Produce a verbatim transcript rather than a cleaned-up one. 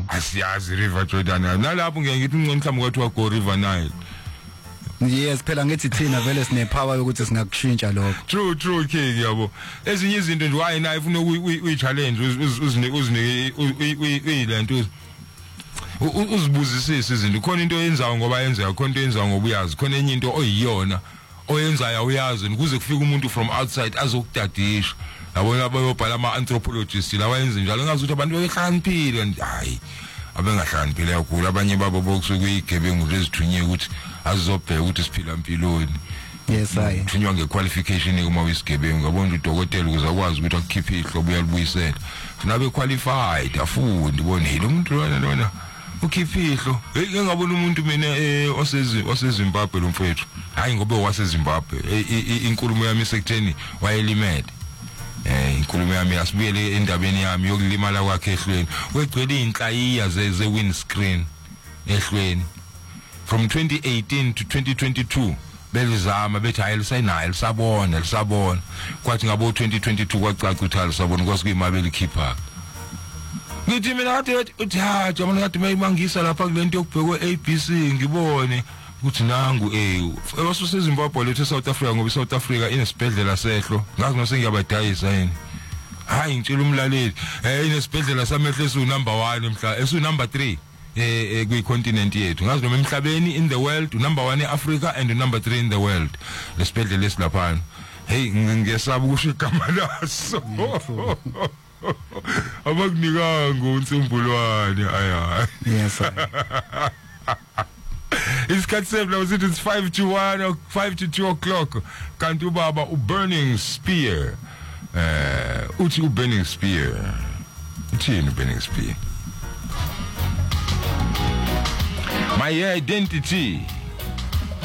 asiyazi River Jordan nalapho ngeke ngithi ngcono mhlawumbe kwathiwa go River Nile. Yes phela ngithi thina vele sine power yokuthi singakushintsha lokho. True true King yabo. Ezinye izinto nje why na ifuna uyi challenge uzine uzine uyilento uzibuzisise izinto khona into yenzayo ngoba yenzayo khona into yenzayo ngoba uyazi khona enye into oyiyona oyenzayo uyazi ukuze kufike umuntu from outside azokudadisha yabona bayobhala ama anthropologists lawa yenze njalo ngazuthi abantu behlaniphile hayi abengahlaniphile kakhulu abanye babo bokusukuyigebengu lezithunye ukuthi azizobheka ukuthi siphila impilweni. Yes I thunywa ngequalification uma uyisigebengu ngabona udokotela ukuze akwazi ukuthi akukhiphe ihlobo uyalibuyisela sinabe qualified afundi bone lo muntu lona lona ukhipihlo hey ngabona umuntu mina osezi oseZimbabwe lo mfethu hayi ngobe waseZimbabwe inkulumo yami sekutheni wayelimele eh inkulumo yami asibuyele endabeni yami yokulimala kwakhe ehlweni wegcwele inhlayiya ze windscreen ehlweni from twenty eighteen to twenty twenty-two belizama bethi hayi lisayinayo lisabona lisabona kwathi ngabo twenty twenty-two kwacaca ukuthi alisabona kwasukuyimabeli khipha ngithi mina kade uthi ha jamani kade mayimangisa lapha kulento yokubhekwa A B C ngibone ukuthi nangu eh ebasuse Zimbabwe lethe South Africa ngoba South Africa inesibhedlela sehlo ngazi ngase ngiyabadayisa yini hayi ngitshela umlaleli eh inesibhedlela samehlo esu number one emhla esu number three eh kwi continent yethu ngazi noma emhlabeni in the world number one eAfrica and number three in the world lesibhedlela esilapha hey ngesaba ukusho igama laso abakunika ngoNsumbulwane aya yes isikhathi sebe now it's five to one or five to two o'clock kanti ubaba uBurning Spear eh uthi uBurning Spear uthini uBurning Spear my identity